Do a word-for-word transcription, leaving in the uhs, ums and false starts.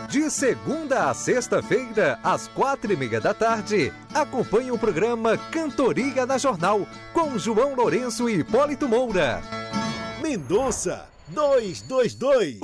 De segunda a sexta-feira, às quatro e meia da tarde, acompanhe o programa Cantoria na Jornal, com João Lourenço e Hipólito Moura. Mendonça, dois dois dois.